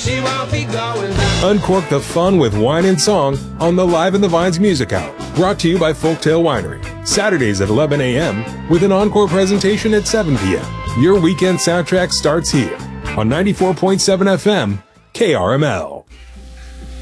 she won't be going back. Uncork the fun with wine and song on the Live in the Vines Music Hour, brought to you by Folktale Winery. Saturdays at 11 a.m. with an encore presentation at 7 p.m. Your weekend soundtrack starts here on 94.7 FM, KRML.